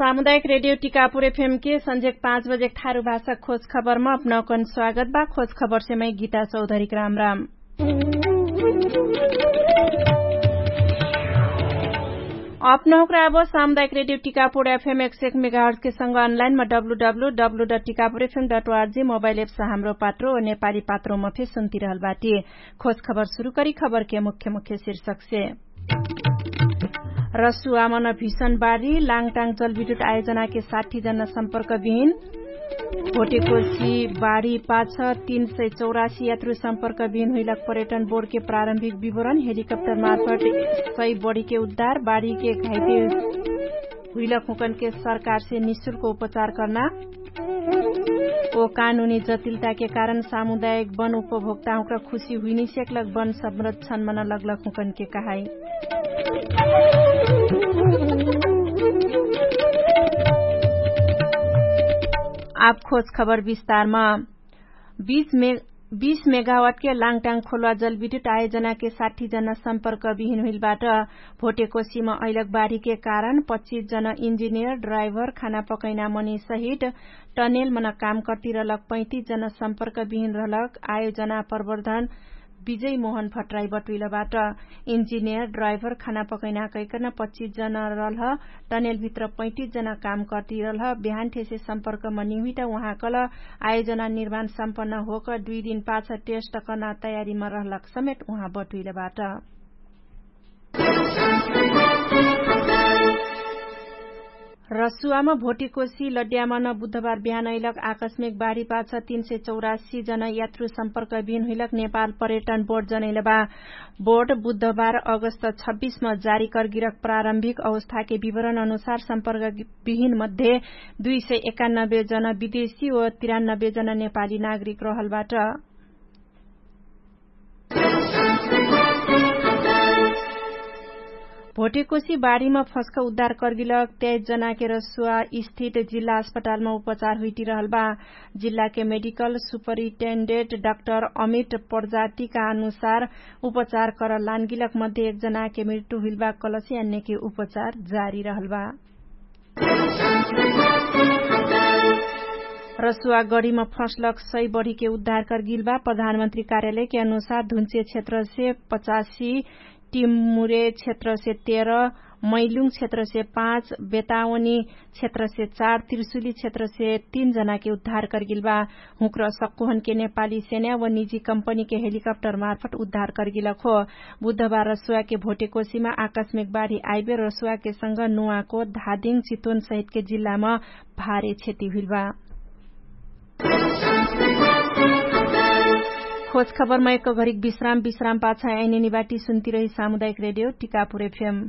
सामुदायिक radio Tikapur FM के संजेक 5 बजे थारू भाषा खोज खबर में अपनाकन स्वागत बा। खोज खबर से मैं गीता चौधरी राम राम। अपनाउक्रा सामुदायिक रेडियो टीकापुर एफएम 101 मेगाहर्ज के संग अनलाइन में www.tikapurfm.org मोबाइल एप से हाम्रो पात्रो और नेपाली पात्रों में फिर सुनती रहल बाटी। खोज खबर शुरू करी। खबर के मुख्य शीर्षक से रसुआमा न भीषण बाढ़ी, लाङटाङ जलविद्युत आयोजना के 60 जना सम्पर्क विहीन, भोटेकोशी बाढ़ी पाछ 384 यात्रु सम्पर्क विहीन हुइलक। पर्यटन बोर्ड के प्रारंभिक विवरण, हेलीकॉप्टर मार्फत 100 बॉडी के उद्धार, बाढ़ी के घाइते हुइलक हुकन के सरकार से निःशुल्क उपचार करना, ओ कानूनी जटिलता के कारण सामुदायिक वन उपभोक्ताओं का खुशी हुई नहीं सेकलक, वन संरक्षण मन लगलक हुकन के कहाई। आप खोज खबर विस्तार में 20 मेगावाट के लाङटाङ खोलवा जलविद्युत आयोजना के 60 जना सम्पर्क विहीन हुइलबाट भोटेकोशी में अहिलक बाढ़ी के कारण 25 जना इंजीनियर, ड्राइवर, खाना पकैना मनी सहित टनेल मन काम करती रहलक। 35 जना सम्पर्क विहीन रहलक। आयोजना प्रवर्धन विजय मोहन भट्टराई बटुइलबाट इंजीनियर, ड्राइवर, खाना पकैना कैकन 25 जना रहल। टनेल भित्र 35 जना काम करती रहल। बिहान ठेसे सम्पर्क मनी हुई त वहाँ कल आयोजना निर्माण सम्पन्न होकर 2 दिन पाछ टेस्ट करना तयारी में रहलक समेत वहाँ बटुइलबाट। रसुआमा भोटेकोशी लड्यामा न बुधबार बिहान अहिलक आकस्मिक बाढ़ी पाछ 384 जना यात्रु सम्पर्क विहीन हुइलक। नेपाल पर्यटन बोर्ड जनैलबा बोर्ड बुधबार अगस्त 26 में जारी करगिरक प्रारम्भिक अवस्था के विवरण अनुसार सम्पर्क विहीन मध्ये 291 जना विदेशी और 93 जना नेपाली नागरिक रहलबाट। भोटेकोशी बाढ़ीमा फस्क उद्धार करगिलक 23 जना के रसुआ स्थित जिल्ला अस्पताल में उपचार हुइटी रहल बा। जिल्ला के मेडिकल सुपरिन्टेन्डेन्ट डाक्टर अमित प्रजाति का अनुसार उपचार कर लानगिलक मध्ये 1 जना के मृत्यु हुइल बा। कलसी अन्य के उपचार जारी रहल बा। रसुआ गढ़ी में फंसलक 100 बॉडी के उद्धार कर गिल बा। प्रधानमंत्री कार्यालय के अनुसार धुन्चे क्षेत्र से 85, टिमुरे क्षेत्र से 13, मैलुङ क्षेत्र से 5, बेतावनी क्षेत्र से 4, त्रिशुली क्षेत्र से 3 जना के उद्धार कर गिल बा। हुक्र सक्कोहन के नेपाली सेना व निजी कंपनी के हेलीकॉप्टर मार्फत उद्धार कर गिलक हो। बुधबार रसुआ के भोटेकोशी में आकस्मिक बाढ़ी आइबे रसुआ के संग नुवाकोट, धादिङ, चितवन सहित के जिल्ला में भारी क्षति हुइल बा। खोज खबर में एक घड़ी विश्राम पाछा आइने निबाटी सुन्ती रही सामुदायिक रेडियो टीकापुर एफएम।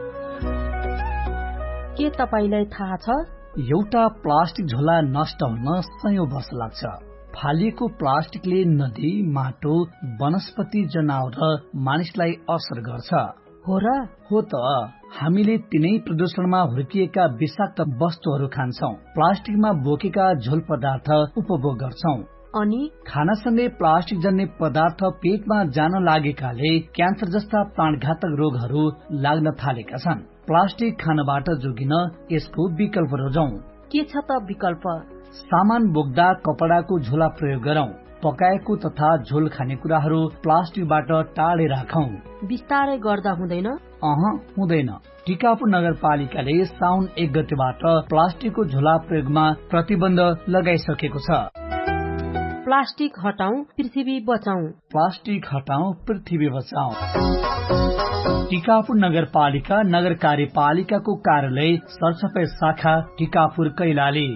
के तपाईलाई थाहा छ एउटा प्लास्टिक झोला नष्ट हुन सयौं वर्ष लाग्छ। फालिएको प्लास्टिकले नदी, माटो, वनस्पति, जनावर र मानिसलाई असर गर्छ। हो र? हो त। हामीले तिनै प्रदूषणमा हुर्किएका विषाक्त वस्तुहरू खान्छौं, प्लास्टिकमा बोकेका झोल पदार्थ उपभोग गर्छौं अनि खानासँगै प्लास्टिक जन्य पदार्थ पेटमा जान लागेकाले क्यान्सर जस्ता प्राणघातक रोगहरू लाग्न थालेका छन्। प्लास्टिक खानबाट जोगिन यसको विकल्प रोजौं। के छ त विकल्प? सामान बोक्दा कपडाको झोला प्रयोग गरौं। पकाएको तथा झोल खानेकुराहरू प्लास्टिकबाट टाढे राखौं। बिस्तारै गर्दा हुँदैन? हुँदैन। टिकापुर नगरपालिकाले साउन 1 गतेबाट प्लास्टिकको झोला प्रयोगमा प्रतिबन्ध लगाइसकेको छ। प्लास्टिक हटाऊ, पृथ्वी बचाऊ। प्लास्टिक हटाऊ, पृथ्वी बचाऊ। टिकापुर नगरपालिका नगर कार्यपालिकाको कार्यालय सरसफाई शाखा टिकापुर कैलाली।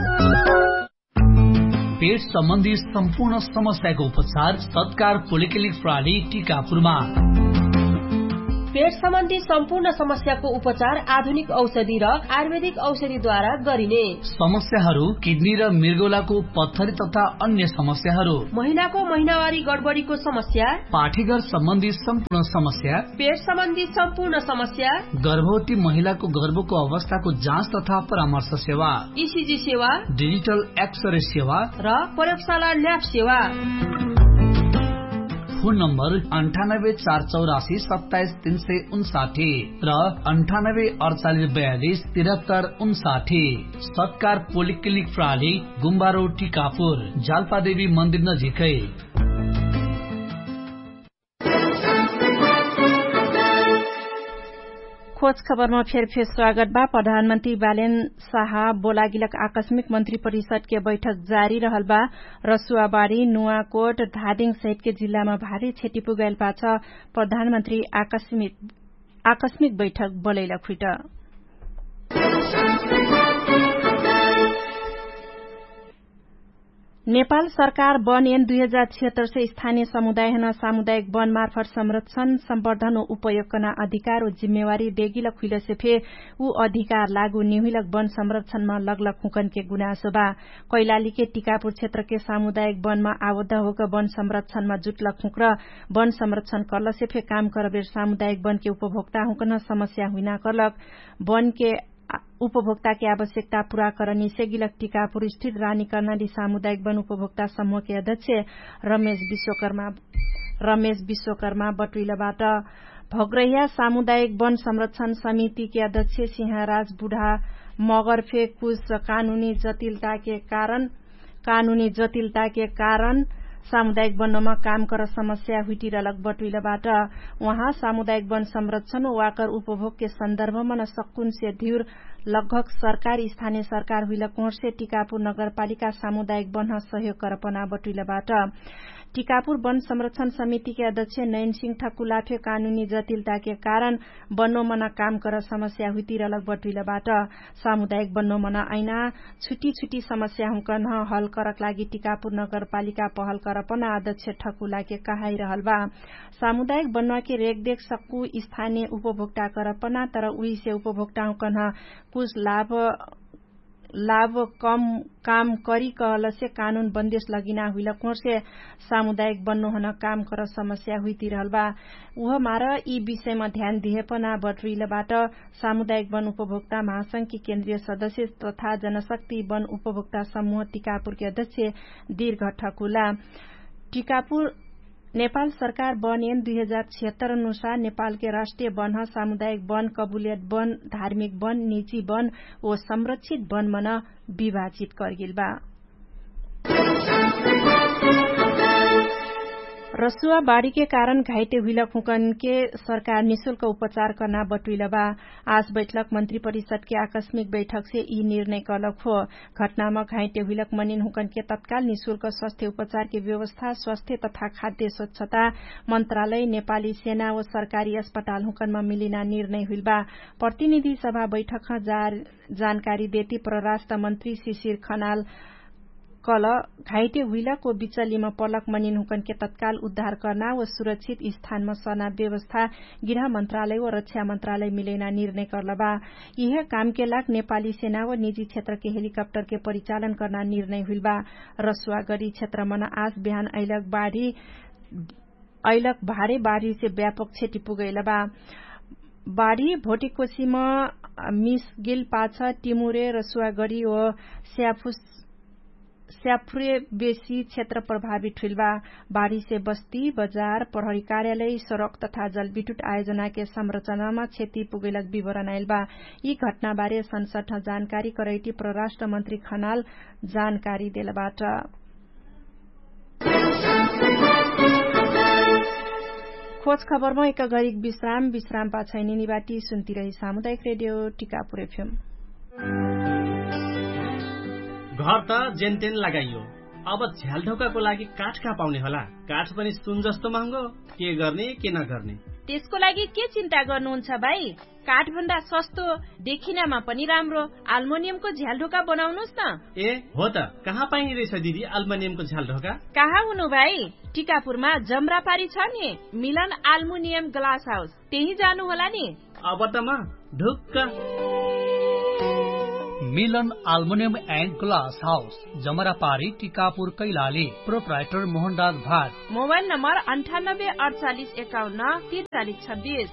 पेट सम्बन्धी सम्पूर्ण समस्याको उपचार सत्कार पोलिक्लिनिक प्रणाली टिकापुरमा। पेट सम्बन्धी सम्पूर्ण समस्याको उपचार आधुनिक औषधि र आयुर्वेदिक औषधिद्वारा गरिने। समस्याहरू किडनी र मृगौलाको पत्थरी तथा अन्य समस्याहरू, महिलाको महिनावारी गडबडीको समस्या, पाठीघर सम्बन्धी सम्पूर्ण समस्या, पेट सम्बन्धी सम्पूर्ण समस्या, गर्भवती महिलाको गर्भको अवस्थाको जाँच तथा परामर्श सेवा, ईसीजी सेवा, डिजिटल एक्सरे सेवा र प्रयोगशाला ल्याब सेवा। फोन नम्बर 9848477359 र 9848427359। सत्कार पोलिक्लिनिक प्रणाली गुम्बा रोड टिकापुर, जाल्पादेवी मन्दिर नजिकै। खोज खबरमा फेर स्वागत बा। प्रधानमन्त्री बालेन शाह बोलागिलक आकस्मिक मंत्री परिषद के बैठक जारी रहल बा। रसुआबाड़ी, नुवाकोट, धादिङ सहित के जिल्ला में भारी क्षति पुगेल पाछ प्रधानमन्त्री आकस्मिक बैठक बोलैलक हुइट। नेपाल सरकार वन ऐन 2076 से स्थानीय समुदाय सामुदायिक वन मार्फत संरक्षण, संवर्धन और उपयोग करना अधिकार और जिम्मेवारी डेगिलक हुइल से फे ऊ अधिकार लागू निहुलक वन संरक्षण में लगलक हुकन के गुनासो बा। कैलाली के टीकापुर क्षेत्र के सामुदायिक वन में आबद्ध होकर वन संरक्षण में जुटलक हुक र वन संरक्षण करल से फे काम करबेर सामुदायिक वन के उपभोक्ता हुकन समस्या हुइना करलक। वन के उपभोक्ता की आवश्यकता पूरा करनी से गिलक टीकापुर स्थित रानी कर्णाली सामुदायिक वन उपभोक्ता समूह के अध्यक्ष रमेश विश्वकर्मा बटुइलाबाट भोगरहिया सामुदायिक वन संरक्षण समिति के अध्यक्ष सिंहराज बुढा मगर फे कुछ कानूनी जटिलता के कारण सामुदायिक वनमा काम कर समस्या हुइटिरलक बटुइलाबाट वहाँ सामुदायिक वन संरक्षण वाकर उपभोग के संदर्भ में सक्कुन से ध्युर लगभग सरकार स्थानीय सरकार हुइल कोर से टीकापुर नगरपालिका सामुदायिक वन सहयोग करपना बटुइलाबाट टीकापुर वन संरक्षण समिति के अध्यक्ष नयन सिंह ठकुलाफे कानूनी जटिलता के कारण वनोमना काम कर समस्या हुइतिरलक बटुइलाबाट सामुदायिक वनोमना ऐना छुटी समस्या हुकन हल करक लागि टीकापुर नगरपालिका पहल करपना अध्यक्ष ठकुला के कहाई रहल बा। सामुदायिक वनवा के रेखदेख सक्कु स्थानीय उपभोक्ता करपना तर उही से उपभोक्ता हुकन कुछ लाभ कम काम करी कहल से कानून बंदिश लगिना हुइल कोर से सामुदायिक वन होना काम कर समस्या हुइती रहल बा। उह मार यी विषयमा ध्यान दिएपना बटुइलाबाट सामुदायिक वन उपभोक्ता महासंघ की केन्द्रीय सदस्य तथा जनशक्ति वन उपभोक्ता समूह टीकापुर के अध्यक्ष दीर्घ ठकुला टीकापुर नेपाल सरकार वन ऐन 2076 अनुसार नेपाल के राष्ट्रिय वन सामुदायिक वन, कबुलियत वन, धार्मिक वन, निजी वन और संरक्षित वन मना विभाजित कर गिल बा। रसुआ बाढ़ी के कारण घाइते हुइलक हुकन के सरकार निशुल्क उपचार करना बटुइला बा। आज बैठक मंत्री परिषद के आकस्मिक बैठक से ई निर्णय करलक हो। घटना में घाइते हुइलक मनिन हुकन के तत्काल निशुल्क स्वास्थ्य उपचार की व्यवस्था स्वास्थ्य तथा खाद्य स्वच्छता मंत्रालय, नेपाली सेना व सरकारी अस्पताल हुकन में मिलिना निर्णय हुइल बा। प्रतिनिधि सभा बैठक जानकारी देती परराष्ट्र मंत्री शिशिर खनाल कल घाइते हुइला को बिचली में पलक मनिन हुकन के तत्काल उद्धार करना व सुरक्षित स्थान में सरना व्यवस्था गृह मंत्रालय व रक्षा मंत्रालय मिलेना निर्णय करल बा। यह काम के लाग नेपाली सेना व निजी क्षेत्र के हेलीकॉप्टर के परिचालन करना निर्णय हुइल बा। रसुआगढ़ी क्षेत्र में आज बिहान ऐलक भारे बाढ़ी से व्यापक क्षति पुगैल बा। बाढ़ी भोटेकोशी में मिसगिल पाछ टिमुरे रसुआगढ़ी व स्याफुरे बेसी क्षेत्र प्रभावित हुइल बा। बाढ़ी से बस्ती, बजार, प्रहरी कार्यालय, सड़क तथा जलविद्युत आयोजना के संरचनामा क्षति पुगेलक विवरण आयल बा। यी घटना बारे संसद जानकारी करैती परराष्ट्र मंत्री खनाल जानकारी देलबाट। खोज खबरमा एक गरीब विश्राम पाछैनी निवाटी सुन्ती रही सामुदायिक रेडियो टीकापुर एफएम। घर त जेनतेन लगाइयो, अब झ्यालढोकाको लागि काठ कहाँ पाउने होला? काठ पनि सुन जस्तो महँगो, के गर्ने के नगर्ने? त्यसको लागि के चिन्ता गर्नुहुन्छ भाइ? काठ भन्दा सस्तो देखिनमा पनि राम्रो एल्युमिनियमको झ्यालढोका बनाउनुस् न। ए हो त, कहाँ पाइने रहेछ दिदी एल्युमिनियमको झ्यालढोका? कहाँ हुनु भाइ? टिकापुरमा जमरापारी छ नि मिलन एल्युमिनियम ग्लास हाउस, त्यही जानु होला नि। अब त म ढुक्क। मिलन aluminium and glass house, जमरापारी, Tikapur, Kailali. Proprietor Mohandas Bhat. Mobile number 9851514326।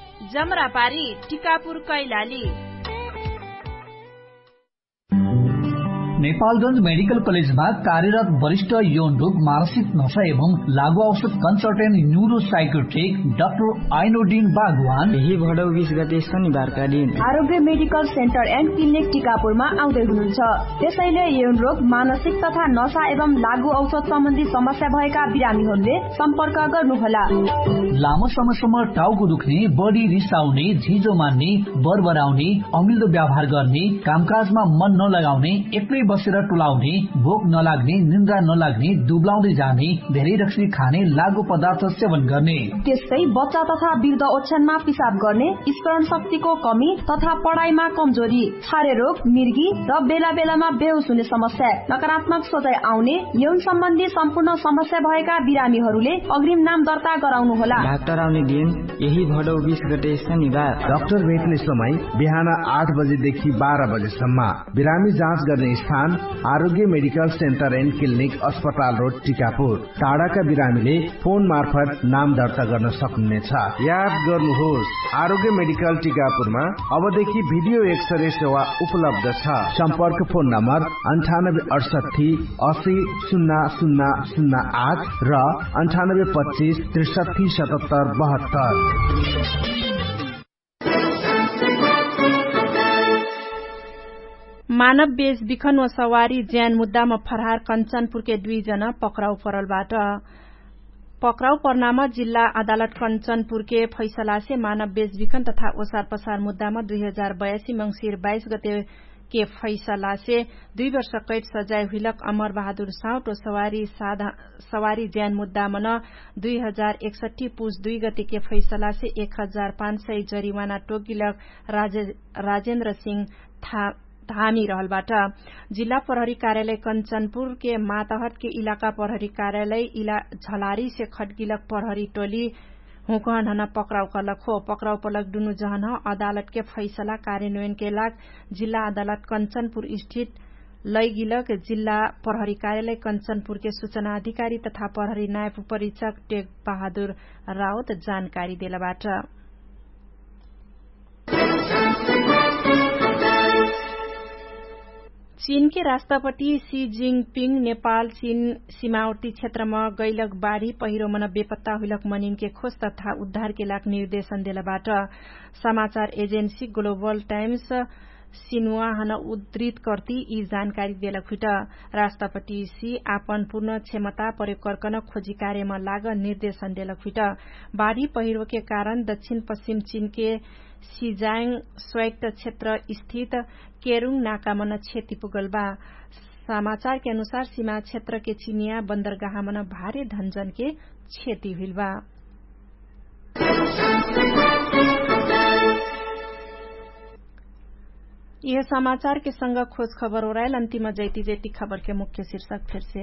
जमरापारी, Tikapur, Kailali. Nepalgunj medical कलेजमा कार्यरत वरिष्ठ यौन रोग, मानसिक नशा एवं लागू औषध कन्सल्टेन्ट न्यूरो साइकोट्रिक डाक्टर आइनोडिन बागवान यही भदौ 20 गते शनिबारका दिन आरोग्य मेडिकल सेन्टर एन्ड क्लिनिक टिकापुरमा आउँदै हुनुहुन्छ। त्यसैले यौन रोग, मानसिक तथा नशा एवं लागू औषध सम्बन्धी समस्या भएका बिरामीहरूले सम्पर्क गर्नुहोला। लामो समयसम्म टाउको दुख्ने, बढी रिसाउने, झिजो मान्ने, बरबराउने, अमिल्दो व्यवहार गर्ने, कामकाजमा मन नलगाउने, एक्लै बसेर टुलाउने, भोक नलाग्ने, निन्द्रा नलाग्ने, दुब्लाउँदै जाने, धेरै रक्सी खाने, लागू पदार्थ सेवन गर्ने, त्यस्तै बच्चा तथा वृद्ध ओछ्यानमा पिसाब गर्ने, स्मरण शक्तिको कमी तथा पढाइमा कमजोरी, छारे रोग, मिर्गी र बेला बेलामा बेहोस हुने समस्या, नकारात्मक सोचाइ आउने, यौन सम्बन्धी सम्पूर्ण समस्या भएका बिरामीहरूले अग्रिम नाम दर्ता गराउनुहोला। डाक्टर आउने दिन यही भदौ 20 गते शनिबार। डाक्टर भेट्ने समय बिहान 8 बजेदेखि 12 बजेसम्म। बिरामी जाँच गर्ने स्थान आरोग्य मेडिकल सेन्टर एन्ड क्लिनिक, अस्पताल रोड, टिकापुर। टाढाका बिरामीले फोन मार्फत नाम दर्ता गर्न सक्नुहुनेछ। याद गर्नुहोस्, आरोग्य मेडिकल टिकापुरमा अबदेखि भिडियो एक्सरे सेवा उपलब्ध छ। सम्पर्क फोन नम्बर 9868 80 0008 र 9825 63 77 72। मानव बेचबिखन व सवारी ज्यान मुद्दामा फरार कञ्चनपुरके 2 जना पक्राउ पर्नामा जिल्ला अदालत कञ्चनपुरके फैसला से मानव बेचबिखन तथा ओसार पसार मुद्दामा 2082 मंसिर 22 गते के फैसला से 2 वर्ष कैद सजाय हुइलक अमर बहादुर साउट व सवारी ज्यान मुद्दामा 2061 पुस 2 गते के फैसला से 1500 जरिवाना टोकिलक राजेन्द्र सिंह धामी रहलबाट जिल्ला प्रहरी कार्यालय कञ्चनपुर के मातहट के इलाका प्रहरी कार्यालय झलारी से खटगिलक प्रहरी टोली हुकहन हना पकड़ाउ करलक हो। पकड़ाउ पलक दुनु जहन अदालत के फैसला कार्यान्वयन के लाग जिल्ला अदालत कञ्चनपुर स्थित लैगिलक जिल्ला प्रहरी कार्यालय कञ्चनपुर के सूचना अधिकारी तथा प्रहरी नायब उपरीक्षक टेक बहादुर राउत जानकारी देलबाट। चीन के राष्ट्रपति सी जिङपिङ नेपाल चीन सीमावर्ती क्षेत्रमा गैलक बाढ़ी पहिरो मन बेपत्ता हुइलक मनिम के खोज तथा उद्धार के लाग निर्देशन देलबाट समाचार एजेन्सी ग्लोबल टाइम्स सिनुआ हन उद्धृत करती यी जानकारी देलक हुट। राष्ट्रपति सी आपन पूर्ण क्षमता प्रयोग करकन खोजी कार्यमा लाग निर्देशन देलक हुट। बाढ़ी पहिरो के कारण दक्षिण पश्चिम चीन के सिजाङ स्वायत्त क्षेत्र स्थित केरुङ नाका मन क्षति पुगल बा। समाचार के अनुसार सीमा क्षेत्र के चिनिया बन्दरगाह मन भारी धनजन के क्षति हुइल बा। यह समाचार के संग खोज खबर ओरायल अंतिम जैती खबर के मुख्य शीर्षक फिर से।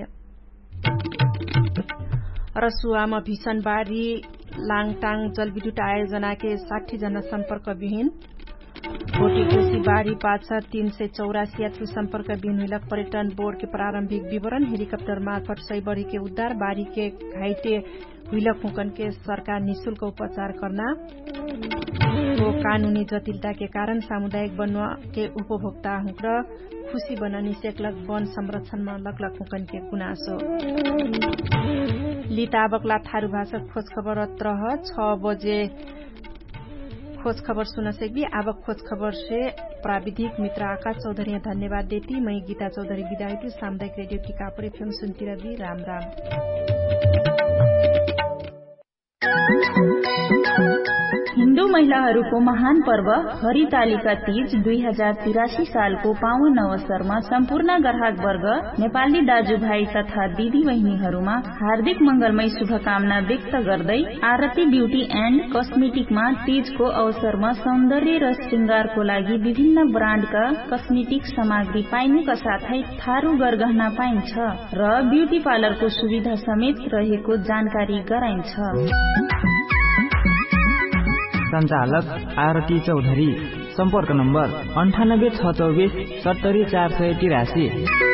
रसुआमा भीषण बाढ़ी, लाङटाङ जलविद्युत आयोजना के 60 जना सम्पर्क विहीन। भोटेकोशी बाढ़ी पाछा 384 यात्रु सम्पर्क विहीन हुइलक पर्यटन बोर्ड के प्रारंभिक विवरण। हेलिकप्टर मार्फत 100 बढ़ी के उद्धार। बाढ़ी के घाइते हुइलक हुकन के सरकार निशुल्क उपचार करना। वो कानूनी जटिलता के कारण सामुदायिक वन के उपभोक्ता हुक्र खुशी बनानी सेकलक वन संरक्षण में लगलक हुकन के गुनासो। लिताबकला थारू भाषा खोज खबर अत्र 6 बजे खोज खबर सुन सकी। आवक खोज खबर से प्राविधिक मित्र आकाश चौधरी धन्यवाद देती। मैं गीता चौधरी विदा हुई। सामुदायिक रेडियो टिकापुर FM सुनती रही। राम राम। हिन्दू महिलाहरूको महान पर्व हरितालिका तीज 2083 सालको पावन अवसरमा सम्पूर्ण ग्राहक वर्ग, नेपाली दाजुभाइ तथा दिदी बहिनीहरूमा हार्दिक मंगलमय शुभकामना व्यक्त गर्दै आरती ब्यूटी एन्ड कस्मेटिकमा तीजको अवसरमा सौन्दर्य र श्रृंगारको लागि विभिन्न ब्रान्डका कस्मेटिक सामग्री पाइनुका साथै थारू गरगहना पाइन्छ र ब्यूटी पार्लरको सुविधा समेत रहेको जानकारी गराइन्छ। संचालक आरती चौधरी। सम्पर्क नम्बर 98 624 70 483।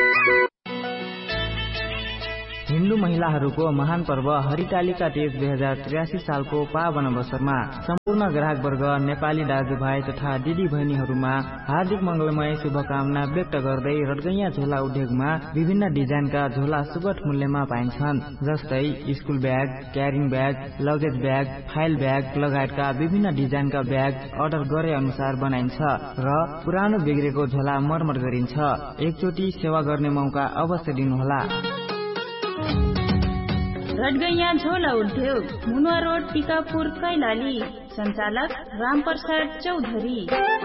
हिन्दू महिलाहरूको महान पर्व हरितालिका तीज 2083 सालको पावन अवसरमा सम्पूर्ण ग्राहक वर्ग, नेपाली दाजुभाइ तथा दिदी बहिनीहरूमा हार्दिक मंगलमय शुभकामना व्यक्त गर्दै रडगैया झोला उद्योगमा विभिन्न डिजाइनका झोला सुगठ मूल्यमा पाइन्छन्। जस्तै school bag, carrying bag, luggage bag, file bag लगायतका विभिन्न डिजाइनका ब्याग अर्डर गरे अनुसार बनाइन्छ र पुरानो बिग्रेको झोला मर्मत गरिन्छ। एकचोटि सेवा गर्ने मौका अवश्य दिनुहोला। रडगैया झोला उद्योग, मुनुवा रोड, टिकापुर, कैलाली। सञ्चालक रामप्रसाद चौधरी।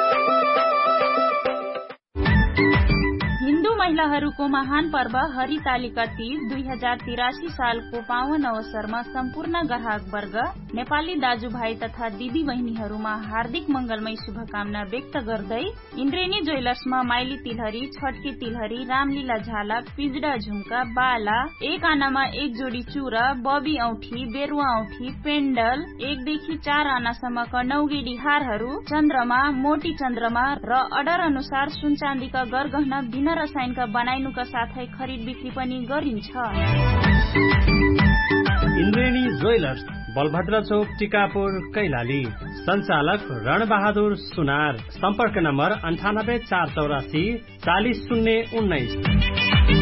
हिन्दू महिलाहरूको महान पर्व हरितालिका तीज 2083 सालको पावन अवसरमा सम्पूर्ण ग्राहक वर्ग, नेपाली दाजुभाइ तथा दिदी बहिनीहरूमा हार्दिक मंगलमय शुभकामना व्यक्त गर्दै इन्द्रेणी ज्वेलर्समा माइली तिलहरी, छटकी तिलहरी, रामलीला झालक, पिजडा झुम्का, बाला, एक आनामा एक जोडी चूरा, बबी औठी, बेरुवा औठी, पेन्डल, 1 देखि 4 आनासम्मका नौगेडी हारहरू, चन्द्रमा, मोटी चन्द्रमा र अर्डर अनुसार सुन चाँदीका गरगहना बिना रसायनका बनाइनुका साथै खरिद बिक्री पनि गरिन्छ। इन्द्रेणी ज्वेलर्स, बलभद्र चौक, टिकापुर, कैलाली। सञ्चालक रणबहादुर सुनार। सम्पर्क नम्बर 98 484 40 019।